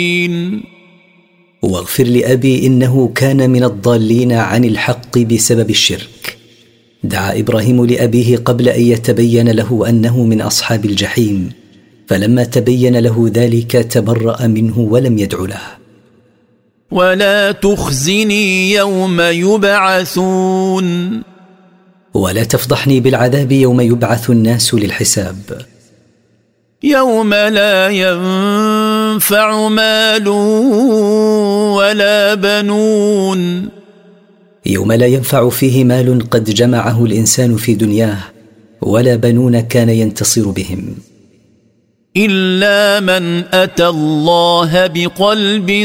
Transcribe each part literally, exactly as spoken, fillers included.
واغفر لأبي إنه كان من الضالين عن الحق بسبب الشرك. دعا إبراهيم لأبيه قبل أن يتبين له أنه من أصحاب الجحيم، فلما تبين له ذلك تبرأ منه ولم يدع له. ولا تخزني يوم يبعثون ولا تفضحني بالعذاب يوم يبعث الناس للحساب. يوم لا ينفع مال ولا بنون يوم لا ينفع فيه مال قد جمعه الإنسان في دنياه، ولا بنون كان ينتصر بهم، إلا من أتى الله بقلب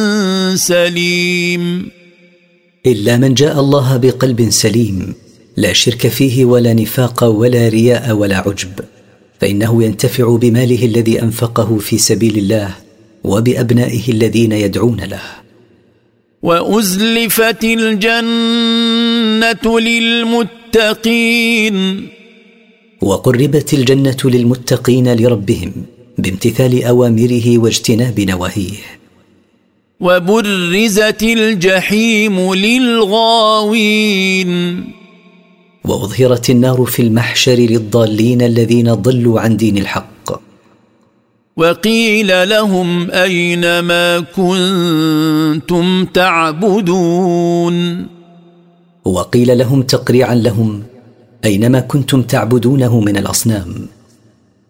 سليم إلا من جاء الله بقلب سليم، لا شرك فيه ولا نفاق ولا رياء ولا عجب، فإنه ينتفع بماله الذي أنفقه في سبيل الله وبأبنائه الذين يدعون له. وأزلفت الجنة للمتقين وقربت الجنة للمتقين لربهم بامتثال أوامره واجتناب نواهيه. وبرزت الجحيم للغاوين وأظهرت النار في المحشر للضالين الذين ضلوا عن دين الحق. وقيل لهم أين ما كنتم تعبدون وقيل لهم تقريعا لهم أينما كنتم تعبدونه من الأصنام.